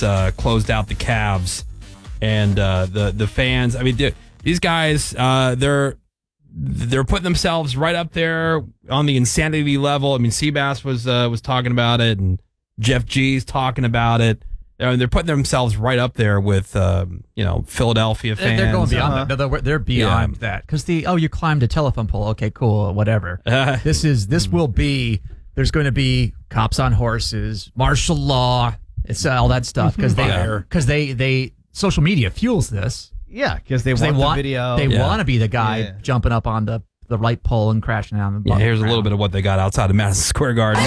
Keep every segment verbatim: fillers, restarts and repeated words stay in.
Cubs uh, closed out the Cavs, and uh, the the fans. I mean, these guys, uh, they're they're putting themselves right up there on the insanity level. I mean, Seabass was uh, was talking about it, and Jeff G's talking about it. They're, they're putting themselves right up there with um, you know Philadelphia fans. They're going beyond Uh-huh. that. They're, they're beyond Yeah. that because the oh you climbed a telephone pole. Okay, cool, whatever. Uh, this is this will be. There's going to be cops on horses, martial law. It's uh, all that stuff because they Fire. because they they social media fuels this. Yeah, because they 'Cause want they want the video. They Yeah. want to be the guy Yeah. jumping up on the the right pole and crashing down the. yeah, here's a little bit of what they got outside of Madison Square Garden.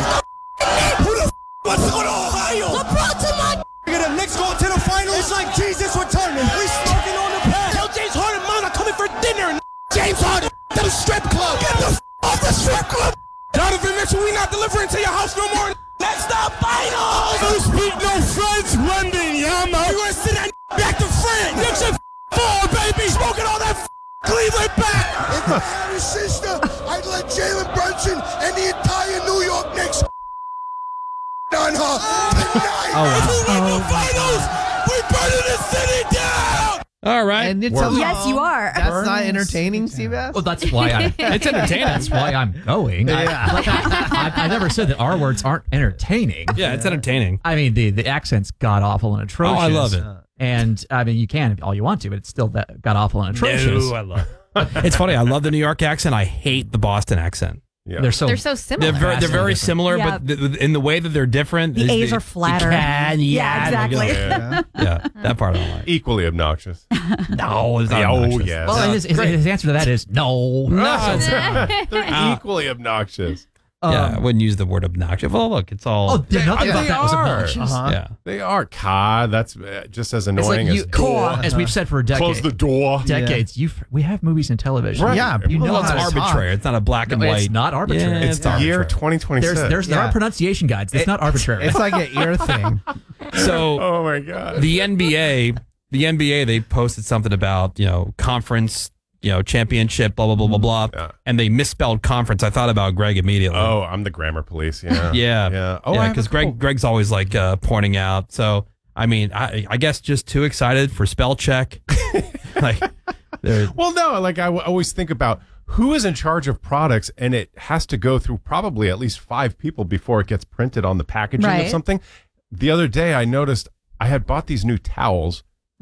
What's going on, Ohio? LeBron to my the Knicks going to the finals. It's like Jesus returning. We smoking on the pad. Tell James Harden, mom, I'm coming for dinner. James Harden, the strip club. Get the f- off the strip club. Donovan Mitchell, we not delivering to your house no more. That's the finals. Don't speak no French, Wendy, Yama. You gonna send that back to France? Knicks are four, baby. Smoking all that f- Cleveland back. If I had a sister, I'd let Jalen Brunson and the entire New York Knicks on her tonight. Oh, If wow. we win the finals, we burning the city down. All right, And it's We're- a- Yes, you are. That's not entertaining, Seabass? Well, that's why I. It's entertaining. That's why I'm going. I, Yeah. like, I, I, I never said that our words aren't entertaining. yeah, it's entertaining. I mean, the the accent's god awful and atrocious. Oh, I love it. And I mean, you can all you want to, but it's still that god awful and atrocious. No, I love it. It's funny. I love the New York accent. I hate the Boston accent. Yeah. They're so They're so similar. They're very, they're very Vastly similar, Yeah. but th- in the way that they're different. The is A's the- are flatter. You can, Yeah, yeah, exactly. Yeah. Yeah, that part I don't like. Equally obnoxious. No, it's not oh, obnoxious. yes. well, his, his, his answer to that is no. No, it's not. They're equally obnoxious. Yeah, I Um, wouldn't use the word obnoxious. Well, look, it's all. Oh, yeah, nothing They about that was are. obnoxious. Uh-huh. yeah. They are. God, that's uh, just as It's annoying like you, as core, as we've said for a decade. close the door. decades. You we have movies and television. Right. Yeah, You people Well, know it's how to talk. arbitrary. It's not a black and No, white. it's not arbitrary. Yeah, It's it's the arbitrary. year twenty twenty-six. There's there's there Yeah. are pronunciation guides. It's It- not arbitrary. It's like an ear thing. So oh my God. the N B A, the N B A, they posted something about you know conference, you know championship, blah blah blah blah blah, Yeah. and they misspelled conference. I thought about Greg immediately. Oh, I'm the grammar police. Yeah. yeah, Yeah. Oh, I yeah, have a because Greg couple- Greg's always like uh, pointing out. So I mean, I, I guess just too excited for spell check. like, they're- Well, no, like I w- always think about who is in charge of products, and it has to go through probably at least five people before it gets printed on the packaging Right. of something. The other day, I noticed I had bought these new towels,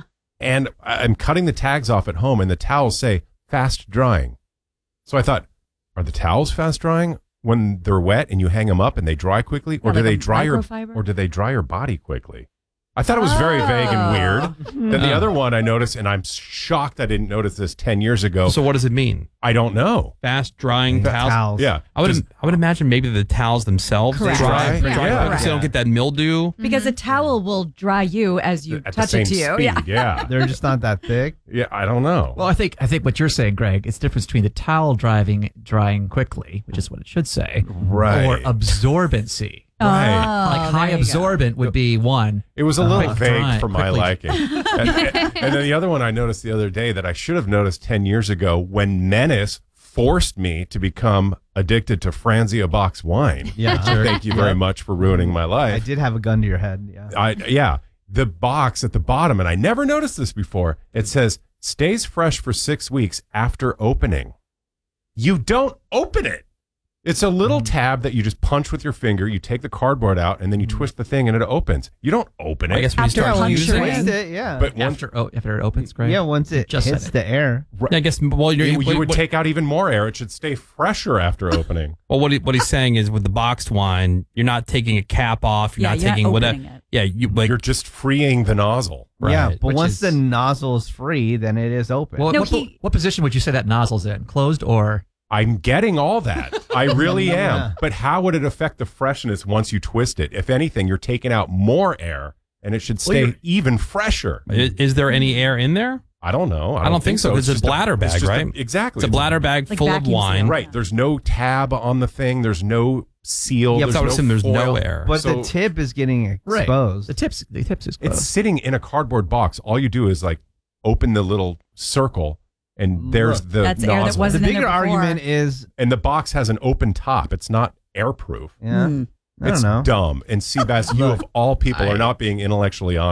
and I'm cutting the tags off at home, and the towels say fast drying. So I thought, are the towels fast drying when they're wet and you hang them up and they dry quickly, or Yeah, do like they a dry your microfiber? or do they dry your body quickly? I thought it was very vague and weird. Then the Oh. other one I noticed, and I'm shocked I didn't notice this ten years ago. so what does it mean? I don't know. Fast drying The towels. towels. Yeah, I would Just- I would imagine maybe the towels themselves they Correct. dry, Dry? dry Yeah. quick so you don't get that mildew. Because a towel will dry you as you at the touch same it to you. speed. Yeah. Yeah, They're just not that thick. yeah. I don't know. well, I think I think what you're saying, Greg, is the difference between the towel driving drying quickly, which is what it should say, Right. or absorbency. Right. like high there you go. absorbent would be one. It was a little Quick vague dry- for my quickly- liking. and, and then the other one I noticed the other day that I should have noticed ten years ago when Menace forced me to become addicted to Franzia box wine. Yeah, sure. Thank you very much for ruining my I life. did have a gun to your head. Yeah. I, yeah, the box at the bottom, and I never noticed this before. It says stays fresh for six weeks after opening. You don't open it. It's a little tab that you just punch with your finger. You take the cardboard out, and then you twist the thing, and it opens. You don't open it. I guess when you After start a using puncturing. it, Twist it, yeah. But once, After oh, after it opens, Greg. yeah, once it Just hits said it. the air. I guess well you're, you, you what- would what- take out even more air. It should stay fresher after opening. Well, what he, what he's saying is with the boxed wine, you're not taking a cap off. You're Yeah, not you're not taking whatever. opening it. Yeah, you like You're just freeing the nozzle. Yeah, Right, but which once is- the nozzle is free, then it is open. Well, No, what, he- what position would you say that nozzle's in? Closed or? I'm getting all that. I really am. Yeah. But how would it affect the freshness once you twist it? If anything, you're taking out more air, and it should stay you're- even fresher. is, is there any air in there? I don't know. I don't think so, 'cause it's a just bladder bag, it's just a- right? exactly. It's a bladder bag Like full of vacuum wine. seal. Right. There's no tab on the thing. There's no seal. Yeah, there's but I would no assume there's no foil. air. but So the tip is getting Right. exposed. The tips. The tips is it's closed. sitting in a cardboard box. All you do is like open the little circle, and there's Look. the That's air that nozzle. The wasn't in bigger there before. argument is, and the box has an open top. It's not airproof. yeah, Hmm. I don't it's know. dumb. And Seabass, you Look, of all people I- are not being intellectually honest.